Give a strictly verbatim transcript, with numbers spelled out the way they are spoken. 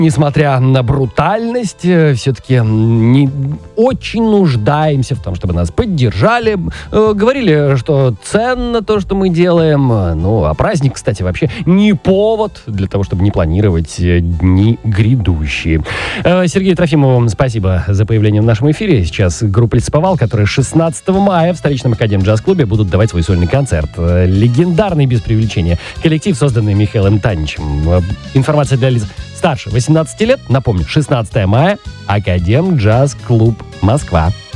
Несмотря на брутальность, все-таки не очень нуждаемся в том, чтобы нас поддержали. Говорили, что ценно то, что мы делаем. Ну, а праздник, кстати, вообще не повод для того, чтобы не планировать дни грядущие. Сергею Трофимову спасибо за появление в нашем эфире. Сейчас группа «Лесоповал», которая шестнадцатого мая в столичном Академ-джаз-клубе будут давать свой сольный концерт. Легендарный, без преувеличения, коллектив, созданный Михаилом Таничем. Информация для лиц старше восемнадцати лет. Напомню, шестнадцатого мая, Академ-джаз-клуб, Москва.